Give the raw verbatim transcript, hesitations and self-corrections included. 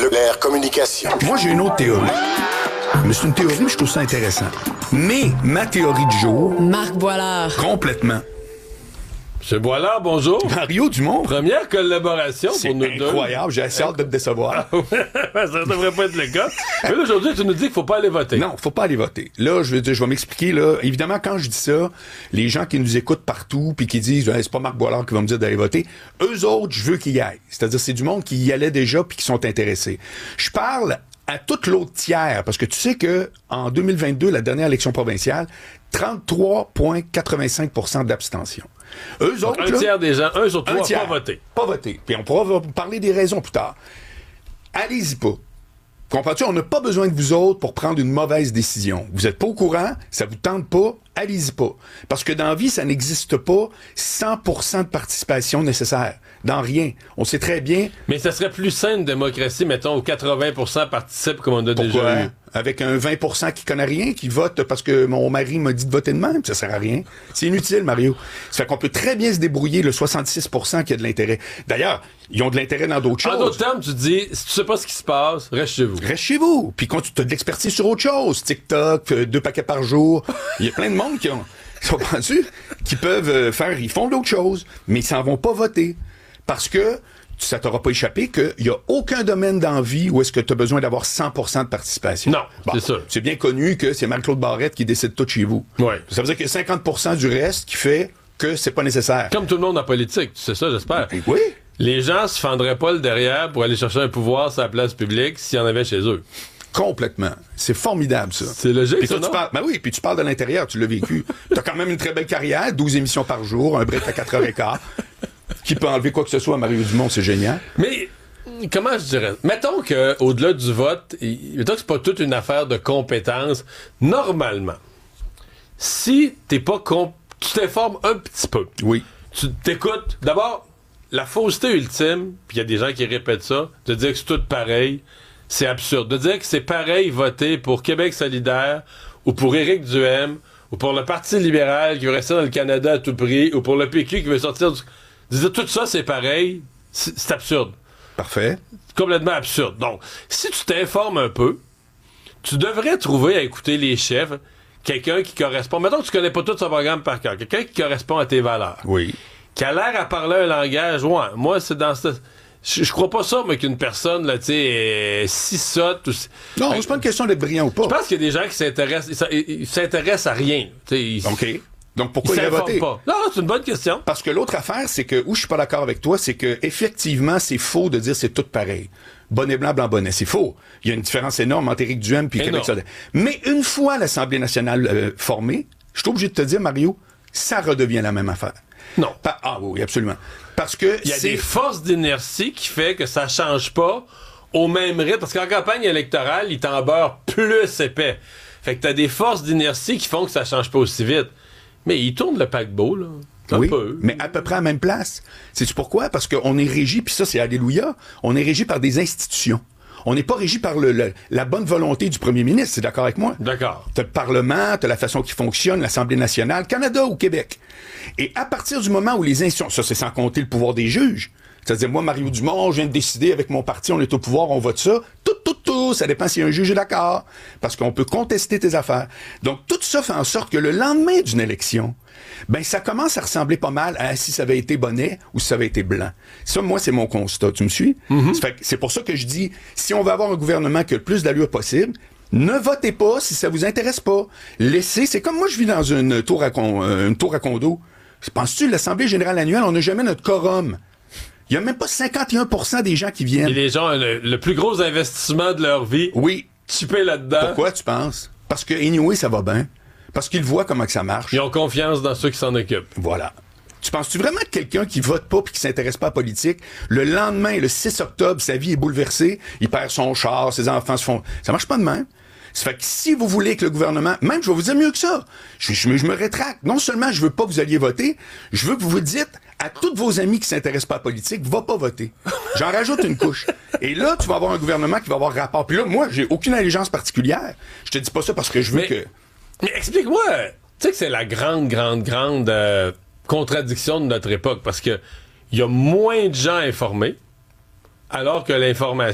Leclerc Communication. Moi, j'ai une autre théorie. Mais c'est une théorie, mais je trouve ça intéressant. Mais ma théorie du jour... Marc Boilard. Complètement. Monsieur Boilard, bonjour. Mario Dumont. Première collaboration C'est pour nous deux. C'est incroyable, j'ai assez hâte de te décevoir. Ah ouais, ça devrait pas être le cas. Mais là, aujourd'hui, tu nous dis qu'il faut pas aller voter. Non, faut pas aller voter. Là, je veux dire, je vais m'expliquer, là. Évidemment, quand je dis ça, les gens qui nous écoutent partout puis qui disent, hey, c'est pas Marc Boilard qui va me dire d'aller voter, eux autres, je veux qu'ils y aillent. C'est-à-dire, c'est du monde qui y allait déjà puis qui sont intéressés. Je parle à toute l'autre tiers, parce que tu sais que en deux mille vingt-deux, la dernière élection provinciale, trente-trois virgule quatre-vingt-cinq pour cent d'abstention. Eux Donc, autres, un là, tiers des gens, un sur trois, un tiers, pas voté. Pas voté. Puis on pourra parler des raisons plus tard. Allez-y pas. Comprends-tu? On n'a pas besoin de vous autres pour prendre une mauvaise décision. Vous êtes pas au courant, ça vous tente pas, allez-y pas. Parce que dans la vie, ça n'existe pas cent pour cent de participation nécessaire. Dans rien. On sait très bien... Mais ça serait plus sain une démocratie, mettons, où quatre-vingts pour cent participent comme on a Pourquoi? déjà eu. Avec un vingt pour cent qui connaît rien, qui vote parce que mon mari m'a dit de voter de même, ça sert à rien. C'est inutile, Mario. Ça fait qu'on peut très bien se débrouiller le soixante-six pour cent qui a de l'intérêt. D'ailleurs, ils ont de l'intérêt dans d'autres choses. En d'autres termes, tu dis, si tu sais pas ce qui se passe, reste chez vous. Reste chez vous. Puis quand tu as de l'expertise sur autre chose, TikTok, euh, deux paquets par jour, il y a plein de monde qui ont, ils sont pendus, qui peuvent euh, faire, ils font d'autres choses, mais ils s'en vont pas voter. Parce que ça t'aura pas échappé qu'il y a aucun domaine dans la vie où est-ce que tu as besoin d'avoir cent pour cent de participation. Non, bon, c'est ça. C'est bien connu que c'est Marc-Claude Barrette qui décide tout chez vous. Ouais. Ça veut dire qu'il y a cinquante pour cent du reste qui fait que c'est pas nécessaire. Comme tout le monde en politique, tu sais ça, j'espère. Oui. Les gens se fendraient pas le derrière pour aller chercher un pouvoir sur la place publique s'il y en avait chez eux. Complètement. C'est formidable, ça. C'est logique, Puis ça, toi, tu non? parles, ben oui, puis tu parles de l'intérieur, tu l'as vécu. T'as quand même une très belle carrière, douze émissions par jour, un break à quatre heures quinze. Qui peut enlever quoi que ce soit à Mario Dumont, c'est génial. Mais, comment je dirais? Mettons qu'au-delà du vote, mettons que c'est pas toute une affaire de compétence. Normalement, si t'es pas comp- tu t'informes un petit peu. Oui. Tu t'écoutes. D'abord, la fausseté ultime, puis il y a des gens qui répètent ça, de dire que c'est tout pareil, c'est absurde. De dire que c'est pareil voter pour Québec solidaire ou pour Éric Duhaime ou pour le Parti libéral qui veut rester dans le Canada à tout prix ou pour le P Q qui veut sortir du... De dire tout ça, c'est pareil, c'est, c'est absurde. Parfait. Complètement absurde. Donc, si tu t'informes un peu, tu devrais trouver à écouter les chefs quelqu'un qui correspond. Mettons que tu connais pas tout son programme par cœur. Quelqu'un qui correspond à tes valeurs. Oui. Qui a l'air à parler un langage. Ouais, moi, c'est dans ce. Je, je crois pas ça, mais qu'une personne, là, tu sais, est si sotte. Ou si... Non, c'est pas une question d'être brillant ou pas. Je pense qu'il y a des gens qui s'intéressent. Ils, ils s'intéressent à rien. Tu sais, ils, OK. Donc, pourquoi ils il a s'informent voté? pas. Non, c'est une bonne question. Parce que l'autre affaire, c'est que, où je suis pas d'accord avec toi, c'est que, effectivement, c'est faux de dire c'est tout pareil. Bonnet blanc, blanc, bonnet. C'est faux. Il y a une différence énorme entre Éric Duhaime puis Québec solidaire. Mais une fois l'Assemblée nationale euh, formée, je suis obligé de te dire, Mario, ça redevient la même affaire. Non. Pa- ah oui, absolument. Parce que Il y a c'est... des forces d'inertie qui fait que ça change pas au même rythme. Parce qu'en campagne électorale, il t'en beurre plus épais. Fait que t'as des forces d'inertie qui font que ça change pas aussi vite. Mais il tourne le paquebot, là. Un Oui, peu. mais à peu près à la même place. Sais-tu pourquoi? Parce qu'on est régi, puis ça, c'est alléluia, on est régi par des institutions. On n'est pas régi par le, le- la bonne volonté du premier ministre, c'est d'accord avec moi? D'accord. T'as le Parlement, t'as la façon qui fonctionne, l'Assemblée nationale, Canada ou Québec. Et à partir du moment où les institutions, ça c'est sans compter le pouvoir des juges, c'est-à-dire moi, Mario Dumont, je viens de décider avec mon parti, on est au pouvoir, on vote ça, tout, tout, tout, ça dépend si un juge est d'accord, parce qu'on peut contester tes affaires. Donc tout ça fait en sorte que le lendemain d'une élection, ben ça commence à ressembler pas mal à si ça avait été bonnet ou si ça avait été blanc. Ça, moi, c'est mon constat. Tu me suis? Mm-hmm. Ça fait que c'est pour ça que je dis, si on veut avoir un gouvernement qui a le plus d'allure possible, ne votez pas si ça vous intéresse pas. Laissez, c'est comme moi, je vis dans une tour à, con, euh, une tour à condo. Penses-tu, l'Assemblée générale annuelle, on n'a jamais notre quorum. Il y a même pas cinquante et un pour cent des gens qui viennent. Et les gens, le, le plus gros investissement de leur vie, Oui. chipé là-dedans. Pourquoi, tu penses? Parce que, anyway, ça va bien. Parce qu'ils voient comment que ça marche. Ils ont confiance dans ceux qui s'en occupent. Voilà. Tu penses-tu vraiment que quelqu'un qui vote pas puis qui s'intéresse pas à la politique, le lendemain, le six octobre, sa vie est bouleversée, il perd son char, ses enfants se font... Ça marche pas de même. Ça fait que si vous voulez que le gouvernement... Même, je vais vous dire mieux que ça. Je, je, je me rétracte. Non seulement je veux pas que vous alliez voter, je veux que vous vous dites à tous vos amis qui s'intéressent pas à la politique, va pas voter. J'en rajoute une couche. Et là, tu vas avoir un gouvernement qui va avoir rapport. Puis là, moi, j'ai aucune allégeance particulière. Je te dis pas ça parce que je veux Mais- que... Mais explique-moi, tu sais que c'est la grande, grande, grande euh, contradiction de notre époque, parce que il y a moins de gens informés, alors que l'information